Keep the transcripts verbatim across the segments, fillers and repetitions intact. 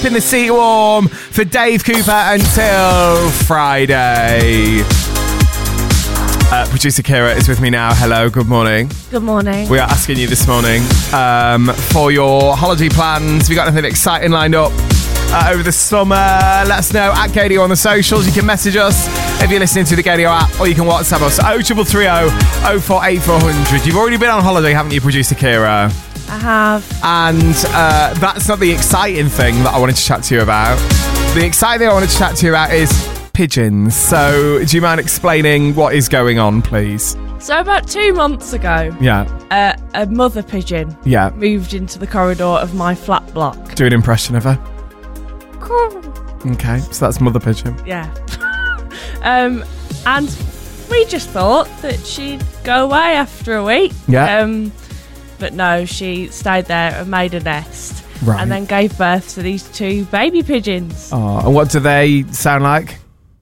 keeping the seat warm for Dave Cooper until Friday. Uh, producer Kira is with me now. Hello, good morning. Good morning. We are asking you this morning um, for your holiday plans. Have you got anything exciting lined up uh, over the summer? Let us know at Gadio on the socials. You can message us if you're listening to the Gadio app, or you can WhatsApp us oh triple three oh oh four eight four hundred. You've already been on holiday, haven't you, producer Kira? I have. And uh, that's not the exciting thing that I wanted to chat to you about. The exciting thing I wanted to chat to you about is pigeons. So, do you mind explaining what is going on, please? So, about two months ago, Yeah. uh, a mother pigeon Yeah. moved into the corridor of my flat block. Do an impression of her. Okay, so that's mother pigeon. Yeah. um, and we just thought that she'd go away after a week. Yeah. Um, but no, she stayed there and made a nest. Right. And then gave birth to these two baby pigeons. Oh, and what do they sound like?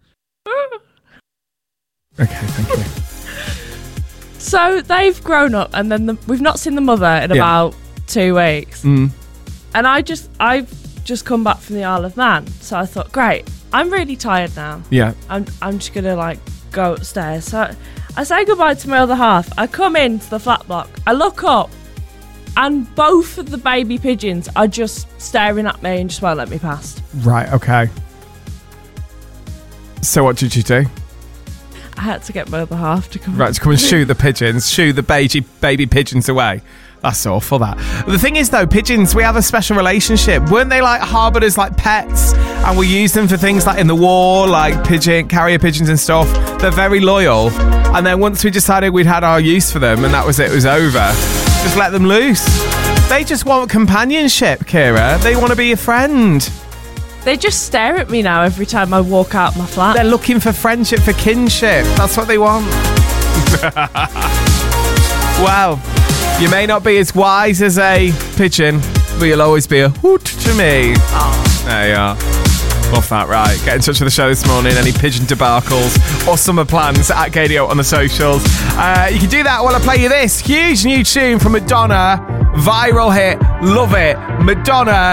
Okay, thank you. So they've grown up, and then the, we've not seen the mother in Yeah. about two weeks. Mm. And I just, I've just come back from the Isle of Man, so I thought, great, I'm really tired now. Yeah. I'm, I'm just gonna like go upstairs. So I say goodbye to my other half. I come into the flat block. I look up, and both of the baby pigeons are just staring at me and just won't let me past. Right, okay. So what did you do? I had to get my other half to come. Right, to come and shoo the pigeons, shoo the baby baby pigeons away. That's awful, that. The thing is, though, pigeons, we have a special relationship. Weren't they, like, harboured as, like, pets? And we use them for things like in the war, like pigeon, carrier pigeons and stuff. They're very loyal. And then once we decided we'd had our use for them and that was it, it was over, just let them loose. They just want companionship, Kira. They want to be a friend. They just stare at me now every time I walk out my flat. They're looking for friendship, for kinship. That's what they want. Well, you may not be as wise as a pigeon, but you'll always be a hoot to me. Oh. There you are. Love that, right. Get in touch with the show this morning. Any pigeon debacles or summer plans at Gadio on the socials. Uh, you can do that while I play you this huge new tune from Madonna. Viral hit. Love it. Madonna.